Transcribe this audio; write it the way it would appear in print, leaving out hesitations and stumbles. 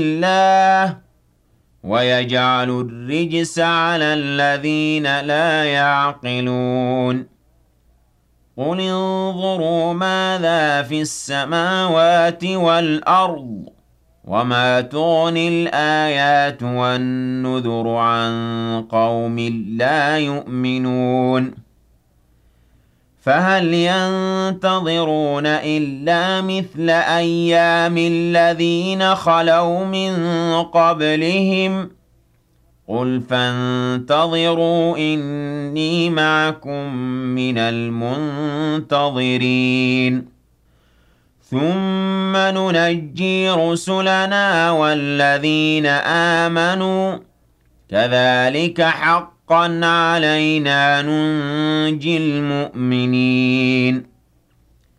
الله ويجعل الرجس على الذين لا يعقلون قل انظروا ماذا في السماوات والأرض وما تغني الآيات والنذر عن قوم لا يؤمنون فهل ينتظرون إلا مثل أيام الذين خلوا من قبلهم قل فانتظروا إني معكم من المنتظرين ثم ننجي رسلنا والذين آمنوا كذلك حقا علينا ننجي المؤمنين